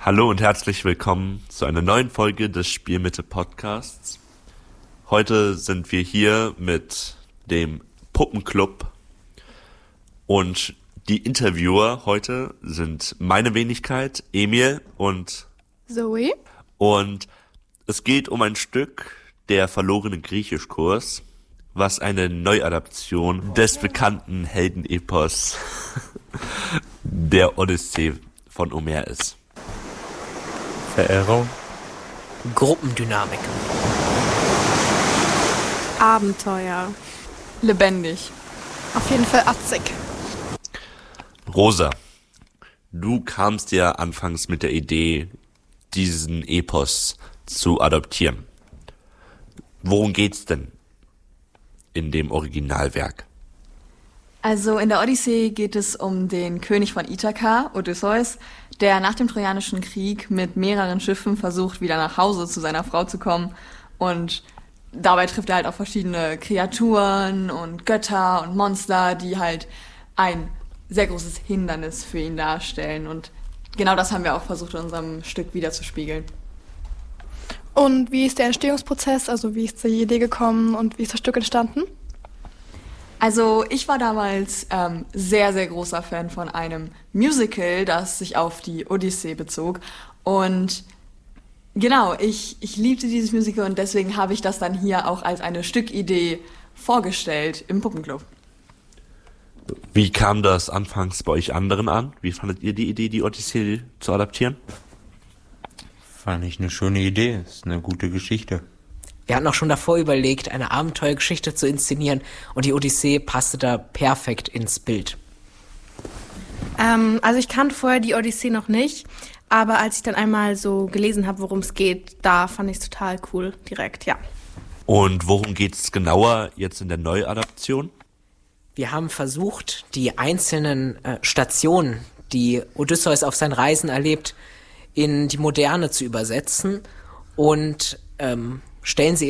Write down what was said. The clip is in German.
Hallo und herzlich willkommen zu einer neuen Folge des Spielmitte Podcasts. Heute sind wir hier mit dem Puppenclub und die Interviewer heute sind meine Wenigkeit, Emil und Zoe. Und es geht um ein Stück, der verlorene Griechischkurs, was eine Neuadaption des bekannten Heldenepos der Odyssee von Homer ist. Verehrung. Gruppendynamik. Abenteuer. Lebendig. Auf jeden Fall 80. Rosa, du kamst ja anfangs mit der Idee, diesen Epos zu adoptieren. Worum geht's denn in dem Originalwerk? Also in der Odyssee geht es um den König von Ithaka, Odysseus, der nach dem Trojanischen Krieg mit mehreren Schiffen versucht, wieder nach Hause zu seiner Frau zu kommen. Und dabei trifft er halt auf verschiedene Kreaturen und Götter und Monster, die halt ein sehr großes Hindernis für ihn darstellen. Und genau das haben wir auch versucht, in unserem Stück wiederzuspiegeln. Und wie ist der Entstehungsprozess? Also wie ist die Idee gekommen und wie ist das Stück entstanden? Also ich war damals sehr, sehr großer Fan von einem Musical, das sich auf die Odyssee bezog. Und genau, ich liebte dieses Musical und deswegen habe ich das dann hier auch als eine Stückidee vorgestellt im Puppenclub. Wie kam das anfangs bei euch anderen an? Wie fandet ihr die Idee, die Odyssee zu adaptieren? Fand ich eine schöne Idee. Ist eine gute Geschichte. Wir hatten auch schon davor überlegt, eine Abenteuergeschichte zu inszenieren und die Odyssee passte da perfekt ins Bild. Also ich kannte vorher die Odyssee noch nicht, aber als ich dann einmal so gelesen habe, worum es geht, da fand ich es total cool direkt, ja. Und worum geht's genauer jetzt in der Neuadaption? Wir haben versucht, die einzelnen Stationen, die Odysseus auf seinen Reisen erlebt, in die Moderne zu übersetzen und stellen sie